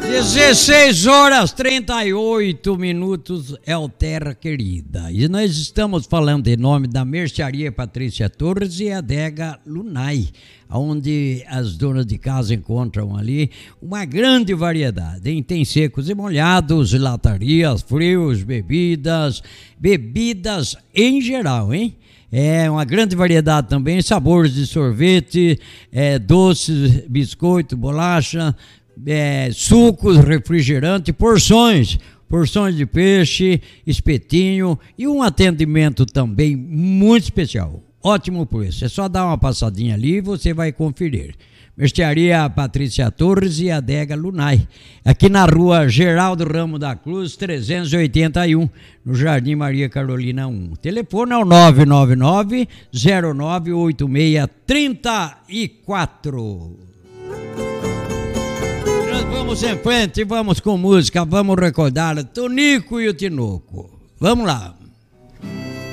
16 horas 38 minutos é o Terra Querida. E nós estamos falando em nome da Mercearia Patrícia Torres e Adega Lunai, onde as donas de casa encontram ali uma grande variedade, hein? Tem secos e molhados, latarias, frios, bebidas em geral, hein? É uma grande variedade também, sabores de sorvete, doces, biscoito, bolacha, sucos, refrigerante, porções de peixe, espetinho e um atendimento também muito especial. Ótimo preço, é só dar uma passadinha ali e você vai conferir. Mercearia Patrícia Torres e Adega Lunai, aqui na rua Geraldo Ramos da Cruz, 381, no Jardim Maria Carolina 1. Telefone é o 999-098634. Nós vamos em frente, vamos com música, vamos recordar Tonico e o Tinoco. Vamos lá.